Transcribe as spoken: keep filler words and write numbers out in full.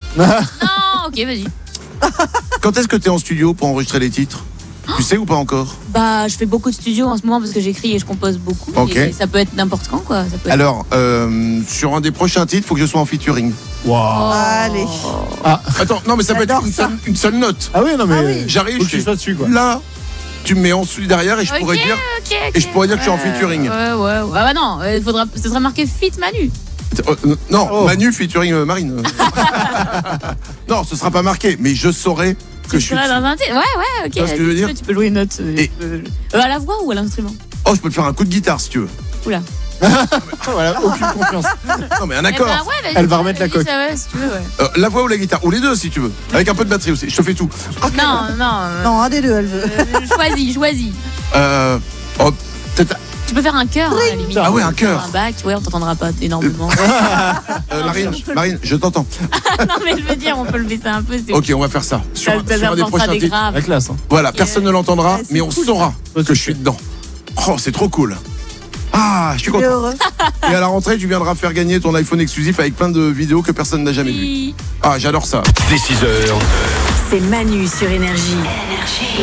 Non, ok, vas-y. Quand est-ce que t'es en studio pour enregistrer les titres? Tu sais ou pas encore? Bah, je fais beaucoup de studios en ce moment parce que j'écris et je compose beaucoup. Ok. Et ça peut être n'importe quand, quoi. Ça peut être... Alors, euh, sur un des prochains titres, il faut que je sois en featuring. Wow. Oh. Allez. Attends, non mais ça peut être J'adore une ça. seule, une seule note. Ah oui, non mais Ah oui. J'arrive, faut je que tu fais sois dessus quoi. là, tu me mets en dessous derrière et je Ok, pourrais dire. ok, ok. et je pourrais dire que je suis en Ouais, featuring. Ouais, ouais, ouais. Bah, bah non, il faudra, ce sera marqué Fit Manu. Euh, euh, non, Oh. Manu featuring euh, Marine. Non, ce sera pas marqué, mais je saurai que Tu je suis. seras dans un titre. Ouais, ouais, ok. Tu vois ce que je veux Si tu dire veux, Tu peux jouer une note. euh, Et- tu peux- euh, à la voix ou à l'instrument? Oh, je peux te faire un coup de guitare si tu veux. Oula. Voilà, aucune confiance. Non, mais un Eh accord. ben, ouais, vas-y, Elle va remettre la vas-y, coque. ça va, si tu veux, ouais. Euh, la voix ou la guitare, ou les deux si tu veux. Avec un peu de batterie aussi. Je te fais tout. Non, non. euh, Non, un des deux, elle veut. euh, choisis, choisis. Euh, oh, peut-être. Tu peux faire un chœur, hein, à la limite. Ah ouais, un chœur. Un bac, ouais, on t'entendra pas énormément. Euh, Marine, Marine, je t'entends. Non, mais je veux dire, on peut le baisser un peu. c'est- Ok, on va faire ça. Sur, Ça, sur ça un des apportera prochains des titres. graves. La classe. Hein. Voilà, personne ne l'entendra, Ouais, c'est mais on cool. saura Ouais, que c'est je suis dedans. Oh, c'est trop cool. Ah, je suis Tu es content. heureux. Et à la rentrée, tu viendras faire gagner ton iPhone exclusif avec plein de vidéos que personne n'a jamais vues. Oui. Ah, j'adore ça. Dès six heures. C'est Manu sur Énergie.